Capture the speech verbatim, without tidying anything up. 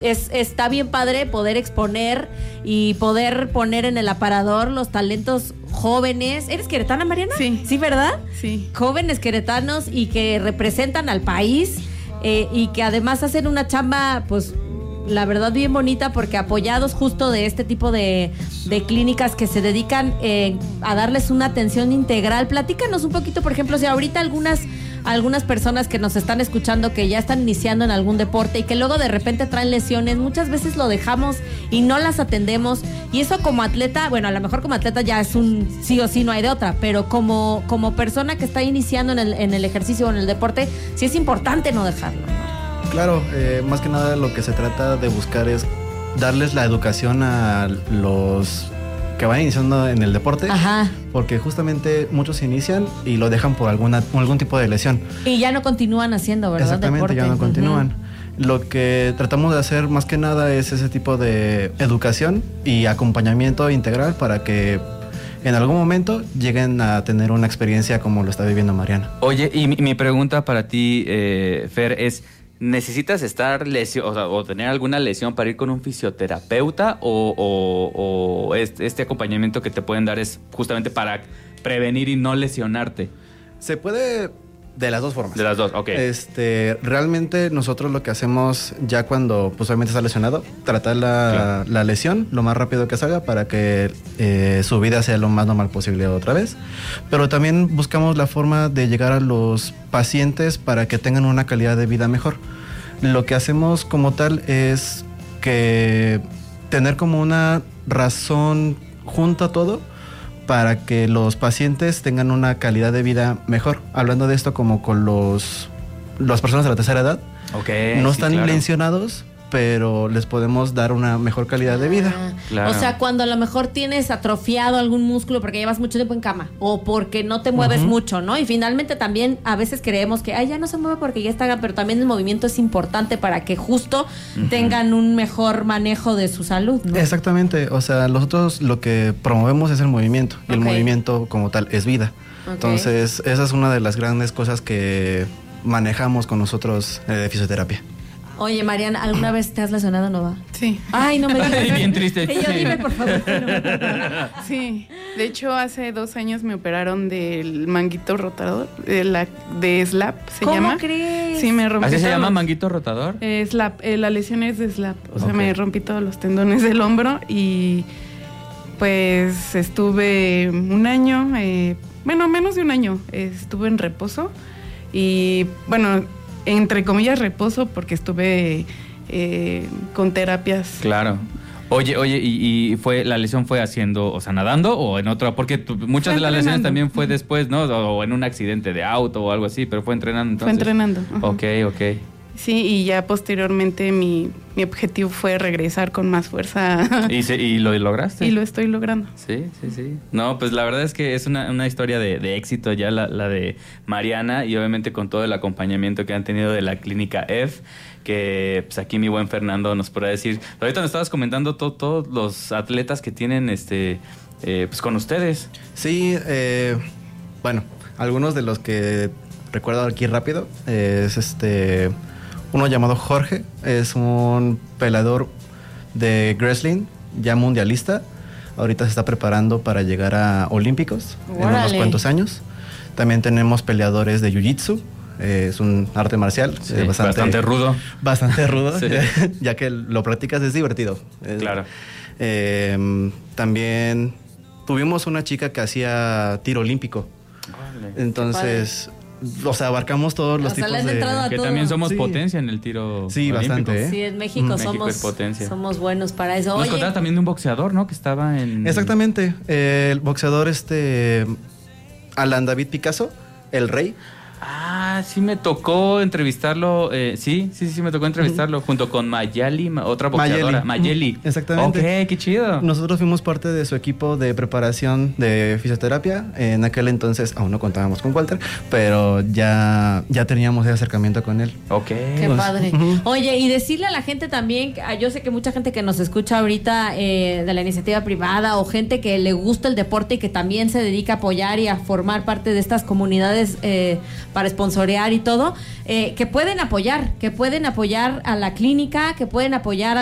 Es, está bien padre poder exponer y poder poner en el aparador los talentos jóvenes. ¿Eres queretana, Mariana? Sí. ¿Sí, verdad? Sí. Jóvenes queretanos y que representan al país eh, y que además hacen una chamba, pues, la verdad bien bonita, porque apoyados justo de este tipo de, de clínicas que se dedican eh, a darles una atención integral. Platícanos un poquito, por ejemplo, si ahorita algunas... algunas personas que nos están escuchando que ya están iniciando en algún deporte y que luego de repente traen lesiones, muchas veces lo dejamos y no las atendemos, y eso como atleta, bueno, a lo mejor como atleta ya es un sí o sí, no hay de otra, pero como, como persona que está iniciando en el, en el ejercicio o en el deporte, sí es importante no dejarlo, ¿no? Claro, eh, más que nada lo que se trata de buscar es darles la educación a los que van iniciando en el deporte. Ajá. Porque justamente muchos inician y lo dejan por alguna algún tipo de lesión. Y ya no continúan haciendo, ¿verdad? Exactamente, deporte. ya no continúan. Uh-huh. Lo que tratamos de hacer más que nada es ese tipo de educación y acompañamiento integral para que en algún momento lleguen a tener una experiencia como lo está viviendo Mariana. Oye, y mi, mi pregunta para ti, eh, Fer, es... ¿necesitas estar lesión, o, sea, o tener alguna lesión para ir con un fisioterapeuta o, o, o este, este acompañamiento que te pueden dar es justamente para prevenir y no lesionarte? Se puede de las dos formas. De las dos, ok. Este, realmente nosotros lo que hacemos ya cuando pues obviamente está lesionado, tratar la, claro. la lesión lo más rápido que salga para que eh, su vida sea lo más normal posible otra vez. Pero también buscamos la forma de llegar a los pacientes para que tengan una calidad de vida mejor. Lo que hacemos como tal es que tener como una razón junto a todo para que los pacientes tengan una calidad de vida mejor. Hablando de esto como con los las personas de la tercera edad, okay, no sí, están claro. lesionados, pero les podemos dar una mejor calidad de vida. Ah, claro. O sea, cuando a lo mejor tienes atrofiado algún músculo porque llevas mucho tiempo en cama o porque no te mueves uh-huh. mucho, ¿no? Y finalmente también a veces creemos que, ay, ya no se mueve porque ya está, pero también el movimiento es importante para que justo uh-huh. tengan un mejor manejo de su salud, ¿no? Exactamente, o sea, nosotros lo que promovemos es el movimiento y okay. el movimiento como tal es vida. Okay. Entonces, esa es una de las grandes cosas que manejamos con nosotros eh, de fisioterapia. Oye, Mariana, ¿alguna vez te has lesionado, no va? Sí. Ay, no me digas. Bien triste. Y yo, dime, por favor. Sí. De hecho, hace dos años me operaron del manguito rotador, de, la, de slap, se ¿Cómo llama. ¿Cómo crees? Sí, me rompí. ¿Así se todos. llama manguito rotador? Eh, slap. Eh, la lesión es de slap. O sea, okay. me rompí todos los tendones del hombro y pues estuve un año, eh, bueno, menos de un año, eh, estuve en reposo y bueno... entre comillas reposo porque estuve eh, con terapias. Claro. Oye, oye, ¿y, y fue la lesión fue haciendo, o sea, nadando o en otra? Porque tu, muchas fue de las entrenando. lesiones también fue después, ¿no? O, o en un accidente de auto o algo así, pero fue entrenando entonces. Fue entrenando. Uh-huh. Ok, ok. Sí, y ya posteriormente mi, mi objetivo fue regresar con más fuerza. ¿Y, se, y lo lograste? Y lo estoy logrando. Sí, sí, sí. No, pues la verdad es que es una, una historia de, de éxito ya la, la de Mariana y obviamente con todo el acompañamiento que han tenido de la clínica F, que pues aquí mi buen Fernando nos podrá decir. Ahorita nos estabas comentando todos todo los atletas que tienen este eh, pues con ustedes. Sí, eh, bueno, algunos de los que recuerdo aquí rápido es este... uno llamado Jorge, es un peleador de wrestling, ya mundialista. Ahorita se está preparando para llegar a Olímpicos en unos cuantos años. También tenemos peleadores de Jiu-Jitsu, eh, es un arte marcial. Sí, eh, bastante, bastante rudo. Bastante rudo, sí. ya que lo practicas es divertido. Claro. Eh, también tuvimos una chica que hacía tiro olímpico. Vale. Entonces... o sea, abarcamos todos los o sea, tipos de... Que todo. también somos sí. potencia en el tiro Sí, olímpico. bastante, ¿eh? Sí, en México, mm, somos, México es potencia. somos buenos para eso. Nos Oye, contabas también de un boxeador, ¿no? Que estaba en... Exactamente. Eh, el boxeador este... Alan David Picasso, el rey. Ah, sí me tocó entrevistarlo, eh, sí, sí, sí me tocó entrevistarlo uh-huh. junto con Mayali, otra boxeadora, Mayeli. Uh-huh. Exactamente. Ok, qué chido. Nosotros fuimos parte de su equipo de preparación de fisioterapia. En aquel entonces aún no contábamos con Walter, pero ya, ya teníamos ese acercamiento con él. Ok. Qué pues, padre. Uh-huh. Oye, y decirle a la gente también, yo sé que mucha gente que nos escucha ahorita eh, de la iniciativa privada o gente que le gusta el deporte y que también se dedica a apoyar y a formar parte de estas comunidades eh, para sponsorear torear y todo, eh, que pueden apoyar, que pueden apoyar a la clínica, que pueden apoyar